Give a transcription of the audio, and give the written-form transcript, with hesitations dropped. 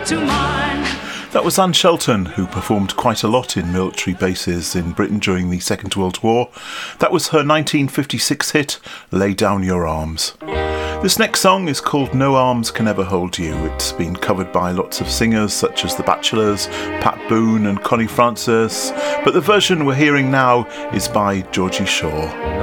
to mine. That was Anne Shelton, who performed quite a lot in military bases in Britain during the Second World War. That was her 1956 hit, Lay Down Your Arms. This next song is called No Arms Can Ever Hold You. It's been covered by lots of singers such as The Bachelors, Pat Boone and Connie Francis, but the version we're hearing now is by Georgie Shaw.